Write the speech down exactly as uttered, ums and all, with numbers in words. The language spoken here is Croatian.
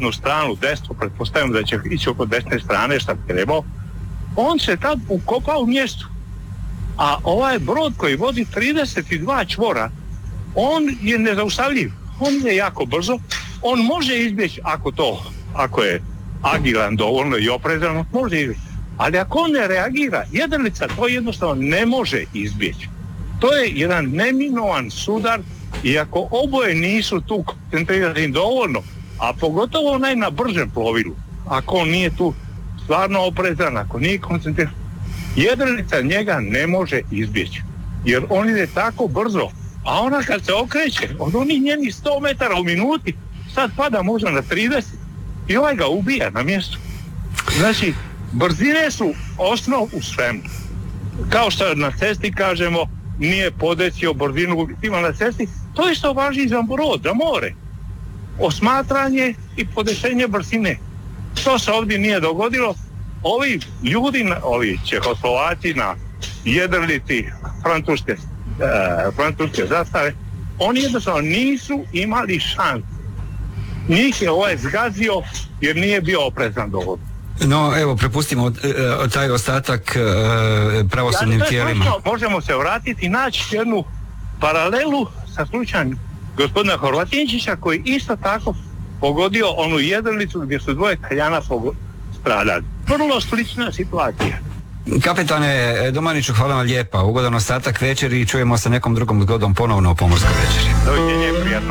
suprotnu stranu, desno, pretpostavljam da će ići oko desne strane šta bi trebao, on se tad ukopao u mjestu. A ovaj brod koji vodi trideset dva čvora, on je nezaustavljiv, on je jako brzo, on može izbjeći ako to, ako je agilan dovoljno i oprezan, može izbjeći. Ali ako on ne reagira, jedrilica to jednostavno ne može izbjeći. To je jedan neminovan sudar i ako oboje nisu tu koncentrirani dovoljno, a pogotovo onaj na bržem plovilu, ako on nije tu stvarno oprezan, ako nije koncentriran, jedrilica njega ne može izbjeći. Jer on ide tako brzo, a ona kad se okreće, od onih njenih sto metara u minuti, sad pada možda na trideset i ovaj ga ubija na mjestu. Znači, brzine su osnov u svemu. Kao što na cesti kažemo, nije podesio brzinu ima na cesti, to isto važi i za brod, za more. Osmatranje i podešenje brzine. To se ovdje nije dogodilo. Ovi ljudi, ovi Čehoslovaci na jedrilici francuske, e, francuske zastave, oni jednostavno nisu imali šans. Njih je ovaj zgazio jer nije bio oprezan dovoljno. No, evo, prepustimo e, taj ostatak e, pravosudnim ja, tijelima. Slučno, možemo se vratiti i naći jednu paralelu sa slučajem gospodina Horvatinčića koji isto tako pogodio onu jedrilicu gdje su dvoje Talijana stradali. Vrlo slična situacija. Kapetane Domaniću, hvala vam lijepa. Ugodan ostatak večeri i čujemo se nekom drugom zgodom ponovno u Pomorskoj večeri. Doviđenje, prijatno.